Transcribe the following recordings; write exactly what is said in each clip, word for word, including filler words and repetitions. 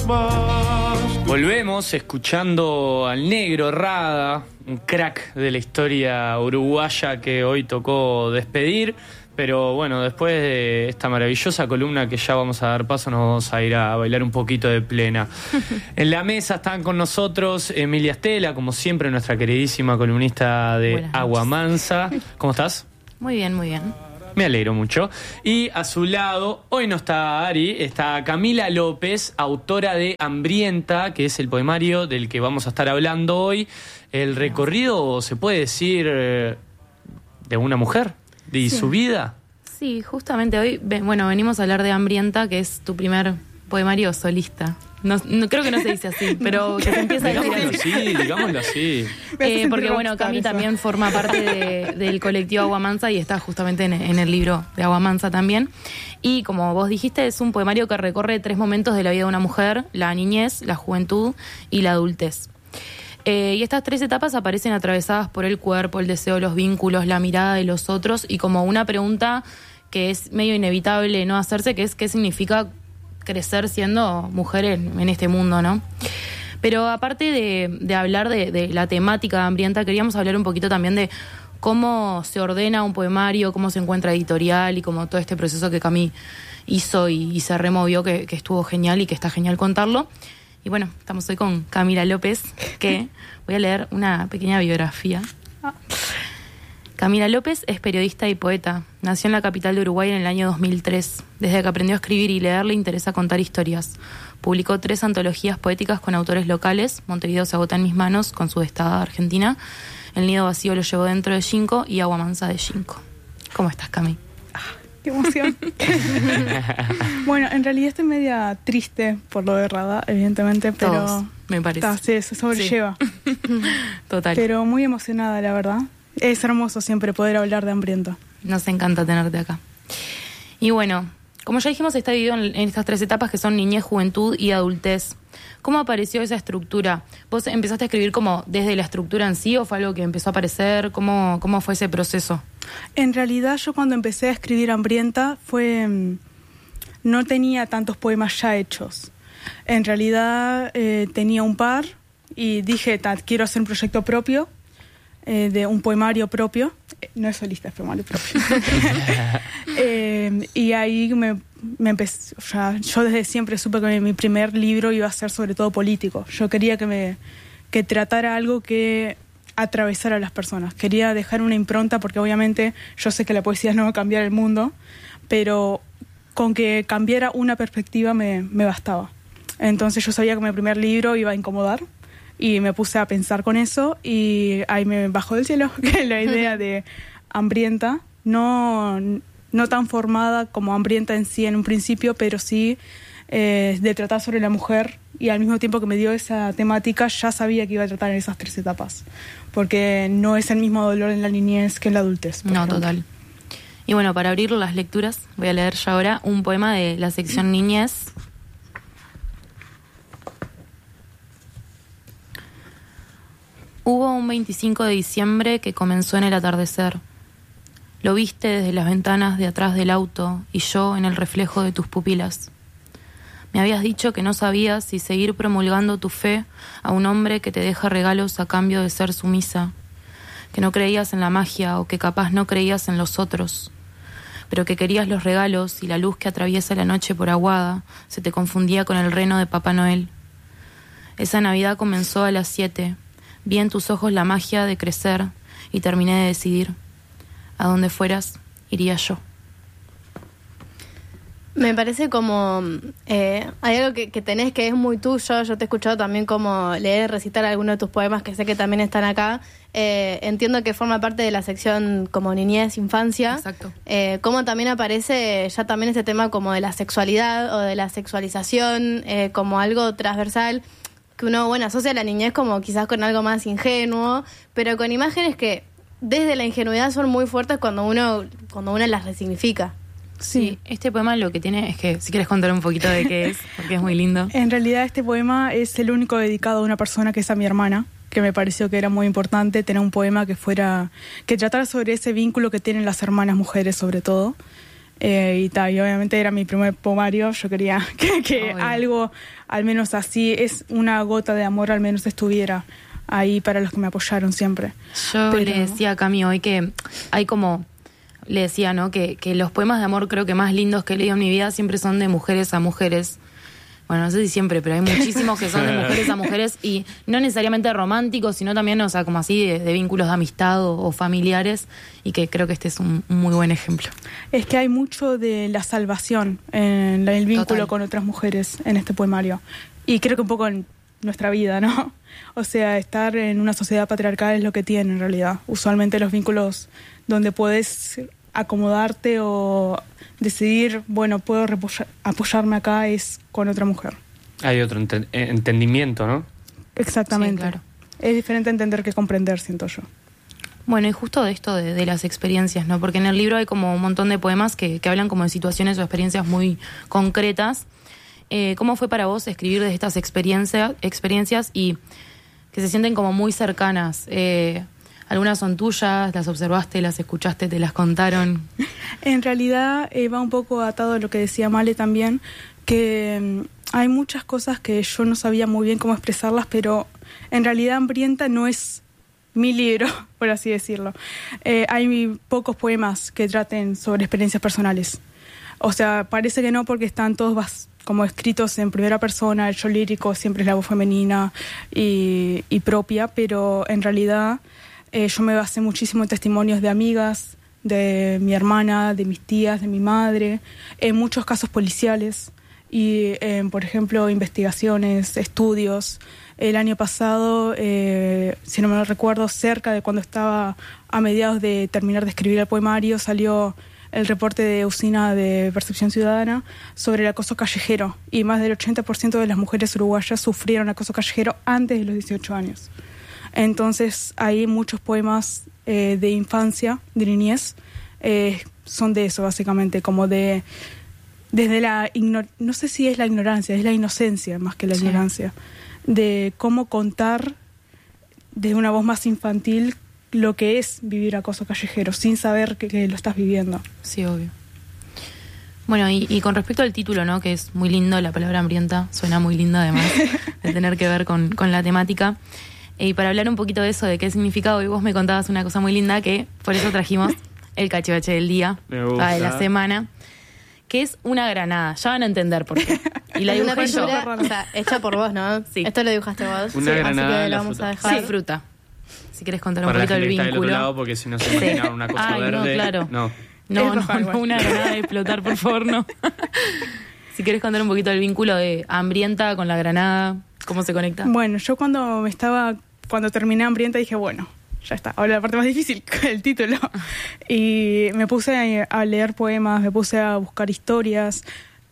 más, más. Volvemos escuchando al negro Rada, un crack de la historia uruguaya que hoy tocó despedir. Pero bueno, después de esta maravillosa columna que ya vamos a dar paso, nos vamos a ir a bailar un poquito de plena. En la mesa están con nosotros Emilia Estela, como siempre, nuestra queridísima columnista de Agua Mansa. ¿Cómo estás? Muy bien, muy bien. Me alegro mucho. Y a su lado, hoy no está Ari, está Camila López, autora de Hambrienta, que es el poemario del que vamos a estar hablando hoy. El recorrido, se puede decir, de una mujer. ¿De sí. su vida? Sí, justamente hoy, bueno, venimos a hablar de Hambrienta, que es tu primer poemario solista. No, no creo que no se dice así, pero que se empieza a decir digámoslo así. Digámoslo así. Eh, porque bueno, Cami también forma parte de, del colectivo Agua Mansa y está justamente en, en el libro de Agua Mansa también. Y como vos dijiste, es un poemario que recorre tres momentos de la vida de una mujer: la niñez, la juventud y la adultez. Eh, y estas tres etapas aparecen atravesadas por el cuerpo, el deseo, los vínculos, la mirada de los otros y como una pregunta que es medio inevitable no hacerse, que es ¿qué significa crecer siendo mujer en, en este mundo, ¿no? Pero aparte de, de hablar de, de la temática de Hambrienta, queríamos hablar un poquito también de cómo se ordena un poemario, cómo se encuentra editorial y como todo este proceso que Cami hizo y, y se removió, que, que estuvo genial y que está genial contarlo. Y bueno, estamos hoy con Camila López, que voy a leer una pequeña biografía. Camila López es periodista y poeta. Nació en la capital de Uruguay en el año dos mil tres. Desde que aprendió a escribir y leer le interesa contar historias. Publicó tres antologías poéticas con autores locales: Montevideo se agota en mis manos, con su destada Argentina, El nido vacío lo llevó dentro de Xinco y Agua Mansa de Xinco. ¿Cómo estás, Cami? ¡Qué emoción! Bueno, en realidad estoy media triste por lo de Rada, evidentemente, pero... Todos, me parece. Ta, sí, se sobrelleva. Sí. Total. Pero muy emocionada, la verdad. Es hermoso siempre poder hablar de Hambrienta. Nos encanta tenerte acá. Y bueno, como ya dijimos, está dividido en, en estas tres etapas que son niñez, juventud y adultez. ¿Cómo apareció esa estructura? ¿Vos empezaste a escribir como desde la estructura en sí o fue algo que empezó a aparecer? ¿Cómo, cómo fue ese proceso? En realidad yo cuando empecé a escribir Hambrienta fue... no tenía tantos poemas ya hechos. En realidad eh, tenía un par y dije, quiero hacer un proyecto propio, eh, de un poemario propio. Eh, no es solista, es poemario propio. eh, y ahí me... Me empecé, o sea, yo desde siempre supe que mi primer libro iba a ser sobre todo político. Yo quería que me que tratara algo que atravesara a las personas. Quería dejar una impronta porque obviamente yo sé que la poesía no va a cambiar el mundo, pero con que cambiara una perspectiva me, me bastaba. Entonces yo sabía que mi primer libro iba a incomodar y me puse a pensar con eso y ahí me bajó del cielo que la idea de Hambrienta no... no tan formada como Hambrienta en sí en un principio, pero sí eh, de tratar sobre la mujer, y al mismo tiempo que me dio esa temática ya sabía que iba a tratar en esas tres etapas, porque no es el mismo dolor en la niñez que en la adultez. No, ejemplo. Total. Y bueno, para abrir las lecturas voy a leer ya ahora un poema de la sección Niñez. Hubo un veinticinco de diciembre que comenzó en el atardecer. Lo viste desde las ventanas de atrás del auto y yo en el reflejo de tus pupilas. Me habías dicho que no sabías si seguir promulgando tu fe a un hombre que te deja regalos a cambio de ser sumisa, que no creías en la magia o que capaz no creías en los otros, pero que querías los regalos y la luz que atraviesa la noche por Aguada se te confundía con el reno de Papá Noel. Esa Navidad comenzó a las siete. Vi en tus ojos la magia de crecer y terminé de decidir. A donde fueras, iría yo. Me parece como... Eh, hay algo que, que tenés que es muy tuyo. Yo te he escuchado también como leer, recitar algunos de tus poemas que sé que también están acá. Eh, entiendo que forma parte de la sección como niñez, infancia. Exacto. Eh, como también aparece ya también este tema como de la sexualidad o de la sexualización eh, como algo transversal que uno, bueno, asocia a la niñez como quizás con algo más ingenuo, pero con imágenes que desde la ingenuidad son muy fuertes cuando uno cuando uno las resignifica. Sí. sí, este poema lo que tiene es que, si quieres contar un poquito de qué es, porque es muy lindo. En realidad este poema es el único dedicado a una persona que es a mi hermana, que me pareció que era muy importante tener un poema que fuera, que tratara sobre ese vínculo que tienen las hermanas mujeres sobre todo. Eh, y, ta, y obviamente era mi primer poemario, yo quería que, que algo, al menos así, es una gota de amor, al menos estuviera ahí para los que me apoyaron siempre. Yo Pero... le decía a Cami hoy que hay como, le decía, ¿no? Que, que los poemas de amor creo que más lindos que he leído en mi vida siempre son de mujeres a mujeres. Bueno, no sé si siempre, pero hay muchísimos que son de mujeres a mujeres y no necesariamente románticos, sino también, o sea, como así de, de vínculos de amistad o, o familiares, y que creo que este es un, un muy buen ejemplo. Es que hay mucho de la salvación en el vínculo Total. Con otras mujeres en este poemario. Y creo que un poco en nuestra vida, ¿no? O sea, estar en una sociedad patriarcal es lo que tiene en realidad. Usualmente los vínculos donde puedes acomodarte o decidir, bueno, puedo repoya- apoyarme acá es con otra mujer. Hay otro ente- entendimiento, ¿no? Exactamente. Sí, claro. Es diferente entender que comprender, siento yo. Bueno, y justo de esto de, de las experiencias, ¿no? Porque en el libro hay como un montón de poemas que, que hablan como de situaciones o experiencias muy concretas. Eh, ¿Cómo fue para vos escribir de estas experiencia, experiencias y que se sienten como muy cercanas? Eh, Algunas son tuyas, las observaste, las escuchaste, te las contaron. En realidad eh, va un poco atado a lo que decía Male también, que um, hay muchas cosas que yo no sabía muy bien cómo expresarlas, pero en realidad Hambrienta no es mi libro, por así decirlo. Eh, hay pocos poemas que traten sobre experiencias personales. O sea, parece que no porque están todos bas- como escritos en primera persona, el yo lírico siempre es la voz femenina y, y propia, pero en realidad... Eh, yo me basé muchísimo en testimonios de amigas, de mi hermana, de mis tías, de mi madre, en muchos casos policiales y, eh, por ejemplo, investigaciones, estudios. El año pasado, eh, si no me lo recuerdo, cerca de cuando estaba a mediados de terminar de escribir el poemario, salió el reporte de Usina de Percepción Ciudadana sobre el acoso callejero y más del ochenta por ciento de las mujeres uruguayas sufrieron acoso callejero antes de los dieciocho años. Entonces, hay muchos poemas eh, de infancia, de niñez, eh, son de eso, básicamente, como de... Desde la... Ignor- no sé si es la ignorancia, es la inocencia más que la sí. ignorancia. De cómo contar desde una voz más infantil lo que es vivir acoso callejero, sin saber que, que lo estás viviendo. Sí, obvio. Bueno, y, y con respecto al título, ¿no? Que es muy lindo, la palabra hambrienta suena muy linda además de tener que ver con, con la temática. Y para hablar un poquito de eso, de qué significa, hoy vos me contabas una cosa muy linda que por eso trajimos el cachivache del día, de la semana, que es una granada. Ya van a entender por qué. Y la dibujé yo. O sea, hecha por vos, ¿no? Sí. Esto lo dibujaste vos. Una sí, granada así que la lo vamos fruta. a dejar. Sí, fruta. Si querés contar Para un poquito la del gente que está vínculo. del otro lado, porque si no se imagina una cosa Ay, verde. no, claro. No. No, Es no, roja, no, una granada de explotar, por favor, no. Si querés contar un poquito del vínculo de hambrienta con la granada, ¿cómo se conecta? Bueno, yo cuando me estaba... Cuando terminé Hambrienta dije, bueno, ya está, ahora la parte más difícil, el título. Y me puse a leer poemas, me puse a buscar historias.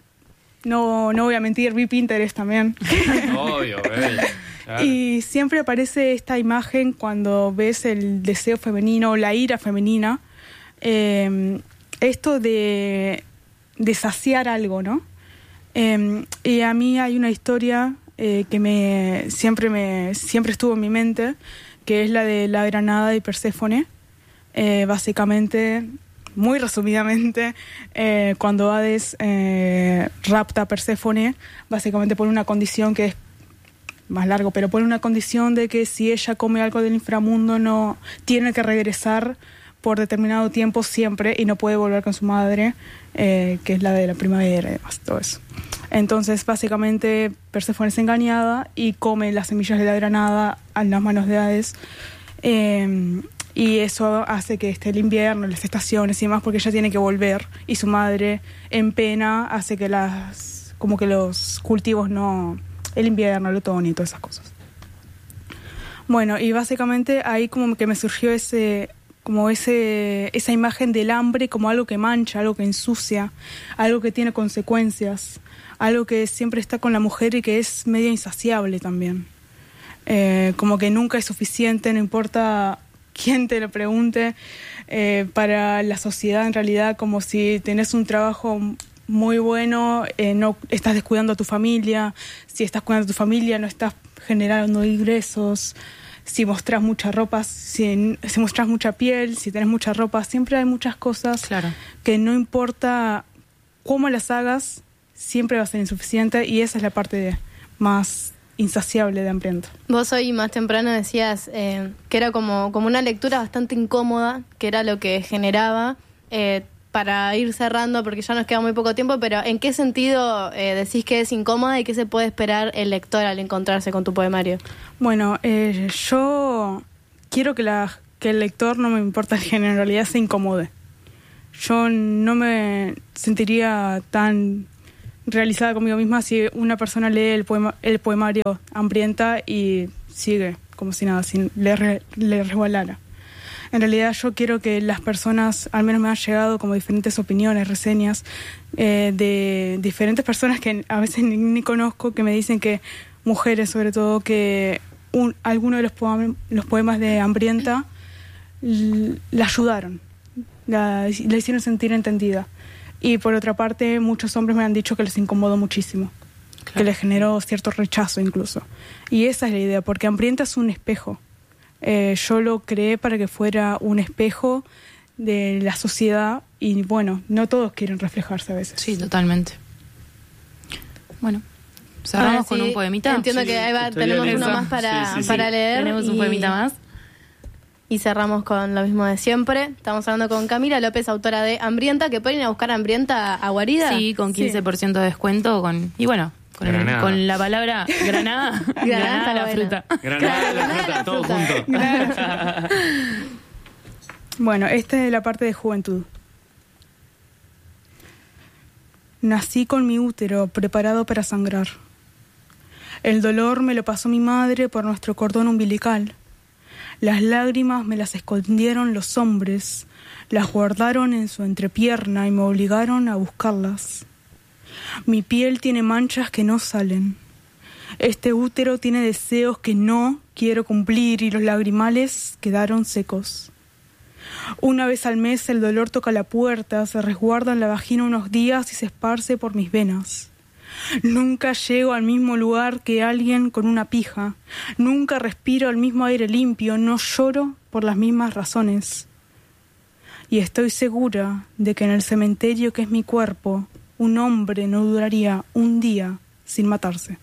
No, no voy a mentir, vi Pinterest también. Obvio, güey. Claro. Y siempre aparece esta imagen cuando ves el deseo femenino, la ira femenina. Eh, esto de, de saciar algo, ¿no? Eh, y a mí hay una historia... Eh, que me siempre me siempre estuvo en mi mente, que es la de la granada y Perséfone. Eh, básicamente, muy resumidamente, eh, cuando Hades eh, rapta a Perséfone, básicamente pone una condición que es más largo, pero pone una condición de que si ella come algo del inframundo no tiene que regresar por determinado tiempo siempre y no puede volver con su madre, eh, que es la de la primavera y demás, todo eso. Entonces, básicamente, Perséfone es engañada y come las semillas de la granada en las manos de Hades. Eh, y eso hace que esté el invierno, las estaciones y demás, porque ella tiene que volver. Y su madre, en pena, hace que las como que los cultivos no... El invierno, el otoño y todas esas cosas. Bueno, y básicamente ahí como que me surgió ese... como ese esa imagen del hambre como algo que mancha, algo que ensucia, algo que tiene consecuencias, algo que siempre está con la mujer y que es medio insaciable también. Eh, como que nunca es suficiente, no importa quién te lo pregunte, eh, para la sociedad en realidad, como si tenés un trabajo muy bueno, eh, no estás descuidando a tu familia, si estás cuidando a tu familia no estás generando ingresos, si mostrás mucha ropa, si, si mostrás mucha piel, si tenés mucha ropa, siempre hay muchas cosas Claro. que no importa cómo las hagas siempre va a ser insuficiente, y esa es la parte de, más insaciable de Hambrienta. Vos hoy más temprano decías eh, que era como, como una lectura bastante incómoda, que era lo que generaba, eh, para ir cerrando, porque ya nos queda muy poco tiempo, pero ¿en qué sentido eh, decís que es incómoda y qué se puede esperar el lector al encontrarse con tu poemario? Bueno, eh, yo quiero que, la, que el lector, no me importa el género, en realidad se incomode. Yo no me sentiría tan realizada conmigo misma si una persona lee el, poema, el poemario Hambrienta y sigue como si nada, sin le, re, le resbalara. En realidad yo quiero que las personas, al menos me han llegado como diferentes opiniones, reseñas eh, de diferentes personas que a veces ni, ni conozco, que me dicen que, mujeres sobre todo, que un, algunos de los, poem, los poemas de Hambrienta l, la ayudaron, la, la hicieron sentir entendida. Y por otra parte, muchos hombres me han dicho que les incomodó muchísimo, claro, que les generó cierto rechazo incluso. Y esa es la idea, porque Hambrienta es un espejo. Eh, yo lo creé para que fuera un espejo de la sociedad y bueno, no todos quieren reflejarse a veces. Sí, totalmente. Bueno, cerramos ah, sí, con un poemita. Entiendo sí, que ahí va, tenemos uno más para, sí, sí, para sí. leer. Tenemos un y, poemita más. Y cerramos con lo mismo de siempre. Estamos hablando con Camila López, autora de Hambrienta, que pueden ir a buscar Hambrienta a Guarida. Sí, con quince por ciento sí. de descuento. Con y bueno... Con, el, con la palabra granada, granada, granada la fruta. Granada la fruta, todo junto. Bueno, esta es la parte de juventud. Nací con mi útero preparado para sangrar. El dolor me lo pasó mi madre por nuestro cordón umbilical. Las lágrimas me las escondieron los hombres, las guardaron en su entrepierna y me obligaron a buscarlas. Mi piel tiene manchas que no salen. Este útero tiene deseos que no quiero cumplir y los lagrimales quedaron secos. Una vez al mes el dolor toca la puerta, se resguarda en la vagina unos días y se esparce por mis venas. Nunca llego al mismo lugar que alguien con una pija. Nunca respiro el mismo aire limpio, no lloro por las mismas razones. Y estoy segura de que en el cementerio que es mi cuerpo, un hombre no duraría un día sin matarse.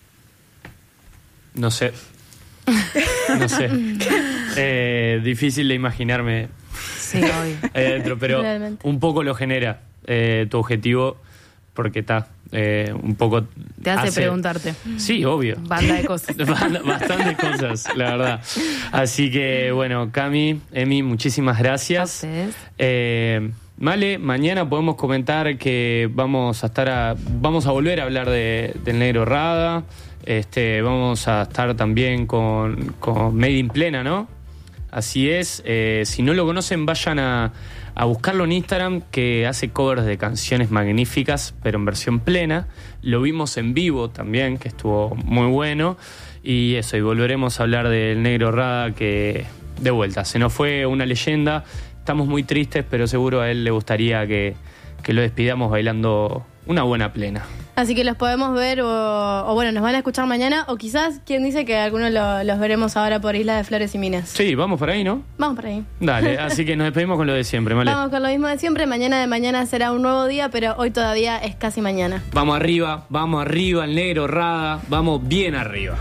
No sé. No sé. eh, difícil de imaginarme. Sí, obvio. Ahí adentro, pero realmente un poco lo genera eh, tu objetivo, porque está eh, un poco... Te hace, hace preguntarte. Sí, obvio. Banda de cosas. Bastantes cosas, la verdad. Así que, bueno, Cami, Emi, muchísimas gracias. A ustedes. Eh, Male, mañana podemos comentar que vamos a estar a, vamos a volver a hablar de, del Negro Rada. Este, vamos a estar también con, con Made in Plena, ¿no? Así es. Eh, si no lo conocen, vayan a, a buscarlo en Instagram, que hace covers de canciones magníficas, pero en versión plena. Lo vimos en vivo también, que estuvo muy bueno. Y eso, y volveremos a hablar del Negro Rada, que de vuelta, se nos fue una leyenda. Estamos muy tristes, pero seguro a él le gustaría que, que lo despidamos bailando una buena plena. Así que los podemos ver o, o bueno, nos van a escuchar mañana, o quizás, ¿quién dice que algunos lo, los veremos ahora por Isla de Flores y Minas? Sí, vamos por ahí, ¿no? Vamos por ahí. Dale, así que nos despedimos con lo de siempre, ¿vale? Vamos con lo mismo de siempre, mañana de mañana será un nuevo día, pero hoy todavía es casi mañana. Vamos arriba, vamos arriba, el Negro Rada, vamos bien arriba.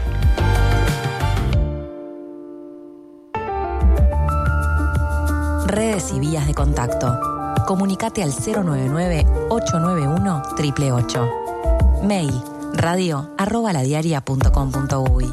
Redes y vías de contacto. Comunicate al cero nueve nueve, ocho nueve uno, ocho ocho ocho. Mail radio arroba ladiaria punto com punto uy.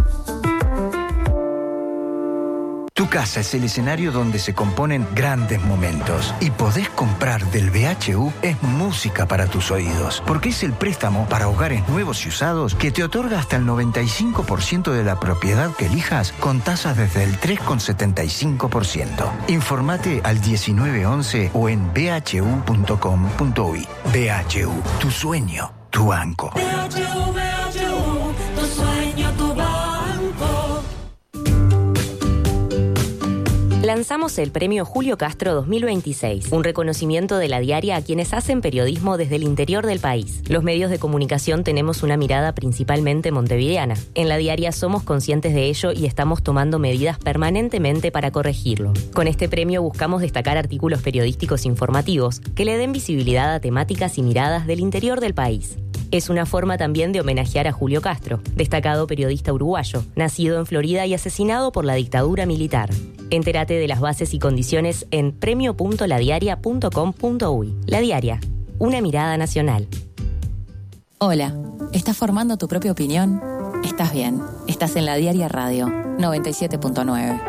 Tu casa es el escenario donde se componen grandes momentos. Y podés comprar del B H U es música para tus oídos. Porque es el préstamo para hogares nuevos y usados que te otorga hasta el noventa y cinco por ciento de la propiedad que elijas con tasas desde el tres coma setenta y cinco por ciento. Informate al diecinueve once o en b h u punto com punto uy. B H U, tu sueño, tu banco. B H U, B H U, tu sueño, tu banco. La lanzamos el premio Julio Castro dos mil veintiséis, un reconocimiento de La Diaria a quienes hacen periodismo desde el interior del país. Los medios de comunicación tenemos una mirada principalmente montevideana. En La Diaria somos conscientes de ello y estamos tomando medidas permanentemente para corregirlo. Con este premio buscamos destacar artículos periodísticos informativos que le den visibilidad a temáticas y miradas del interior del país. Es una forma también de homenajear a Julio Castro, destacado periodista uruguayo, nacido en Florida y asesinado por la dictadura militar. Entérate de las bases y condiciones en premio punto la diaria punto com punto uy. La Diaria, una mirada nacional. Hola, ¿estás formando tu propia opinión? Estás bien, estás en La Diaria Radio, noventa y siete punto nueve.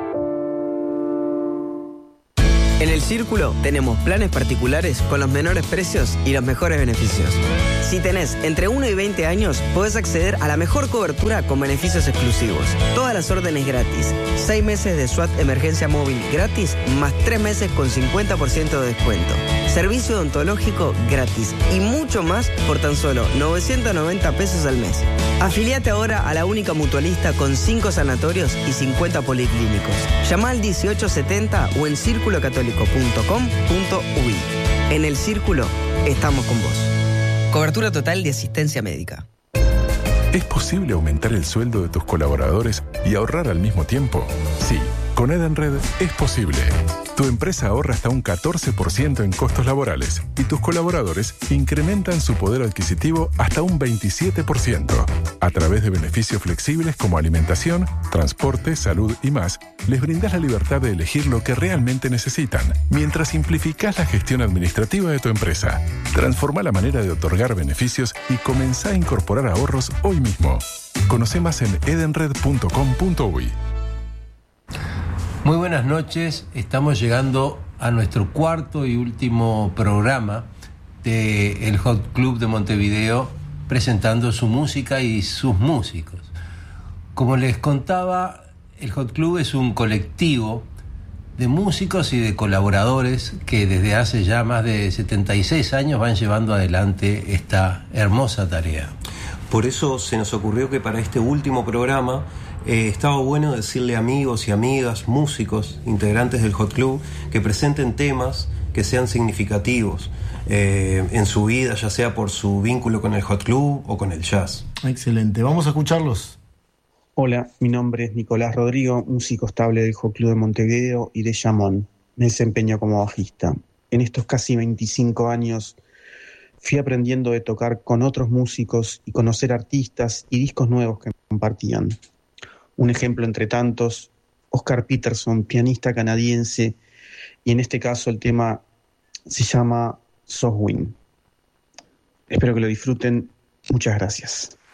En El Círculo tenemos planes particulares con los menores precios y los mejores beneficios. Si tenés entre uno y veinte años, podés acceder a la mejor cobertura con beneficios exclusivos. Todas las órdenes gratis. seis meses de SWAT Emergencia Móvil gratis, más tres meses con cincuenta por ciento de descuento. Servicio odontológico gratis y mucho más por tan solo novecientos noventa pesos al mes. Afiliate ahora a la única mutualista con cinco sanatorios y cincuenta policlínicos. Llama al dieciocho setenta o en círculo católico punto com punto uy. En El Círculo estamos con vos. Cobertura total de asistencia médica. ¿Es posible aumentar el sueldo de tus colaboradores y ahorrar al mismo tiempo? Sí, con Edenred es posible. Tu empresa ahorra hasta un catorce por ciento en costos laborales y tus colaboradores incrementan su poder adquisitivo hasta un veintisiete por ciento. A través de beneficios flexibles como alimentación, transporte, salud y más, les brindás la libertad de elegir lo que realmente necesitan, mientras simplificás la gestión administrativa de tu empresa. Transforma la manera de otorgar beneficios y comenzá a incorporar ahorros hoy mismo. Conoce más en edenred punto com punto uy. Muy buenas noches, estamos llegando a nuestro cuarto y último programa del Hot Club de Montevideo, presentando su música y sus músicos. Como les contaba, el Hot Club es un colectivo de músicos y de colaboradores que desde hace ya más de setenta y seis años van llevando adelante esta hermosa tarea. Por eso se nos ocurrió que para este último programa Eh, estaba bueno decirle a amigos y amigas, músicos, integrantes del Hot Club, que presenten temas que sean significativos eh, en su vida, ya sea por su vínculo con el Hot Club o con el jazz. Excelente, vamos a escucharlos. Hola, mi nombre es Nicolás Rodrigo, músico estable del Hot Club de Montevideo y de Jamón. Me desempeño como bajista. En estos casi veinticinco años fui aprendiendo de tocar con otros músicos y conocer artistas y discos nuevos que compartían. Un ejemplo entre tantos, Oscar Peterson, pianista canadiense, y en este caso el tema se llama Soft Wind. Espero que lo disfruten. Muchas gracias.